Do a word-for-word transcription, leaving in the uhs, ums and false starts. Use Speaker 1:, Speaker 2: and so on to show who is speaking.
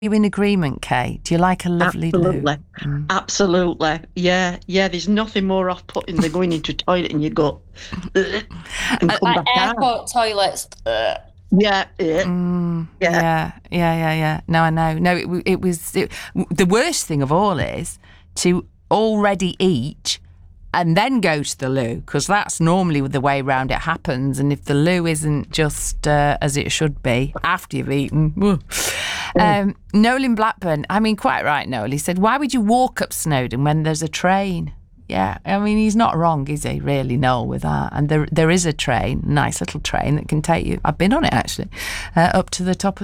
Speaker 1: you in agreement, Kay? Do you like a lovely loo?
Speaker 2: Absolutely.
Speaker 1: Mm.
Speaker 2: Absolutely. Yeah. Yeah. There's nothing more off-putting than going into a toilet and you go "Ugh," and
Speaker 1: Uh,
Speaker 2: come
Speaker 3: Like
Speaker 2: back out.
Speaker 3: airport toilets. Ugh.
Speaker 2: Yeah. ugh,
Speaker 1: mm,
Speaker 2: Yeah.
Speaker 1: yeah, yeah, yeah, yeah. No, I know. No, it, w- it was it, the worst thing of all is to already eat and then go to the loo, because that's normally the way round it happens. And if the loo isn't just uh, as it should be after you've eaten, woo. um, Noel in Blackburn, I mean, quite right, Noel. He said, "Why would you walk up Snowdon when there's a train?" Yeah, I mean, he's not wrong, is he, really, Noel, with that? And there, there is a train, nice little train that can take you, I've been on it actually, uh, up to the top of